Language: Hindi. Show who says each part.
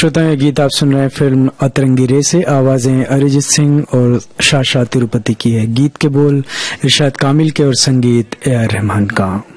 Speaker 1: श्रोता ये गीत आप सुन रहे हैं फिल्म अतरंगी रे से। आवाजें अरिजीत सिंह और शाशा तिरुपति की है। गीत के बोल इरशाद कामिल के और संगीत ए आर रहमान का।